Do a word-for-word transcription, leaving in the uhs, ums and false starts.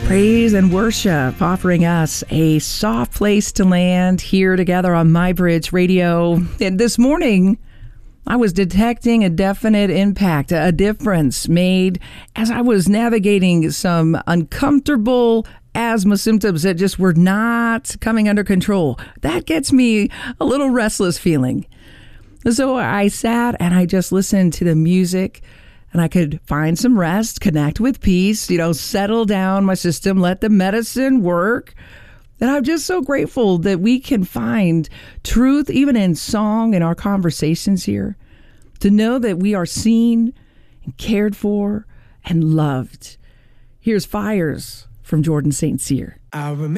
Praise and worship, offering us a soft place to land here together on My Bridge Radio. And this morning, I was detecting a definite impact, a difference made as I was navigating some uncomfortable asthma symptoms that just were not coming under control. That gets me a little restless feeling. So I sat and I just listened to the music, and I could find some rest, connect with peace, you know, settle down my system, let the medicine work. And I'm just so grateful that we can find truth even in song in our conversations here, to know that we are seen and cared for and loved. Here's Fires from Jordan Saint Cyr. I remember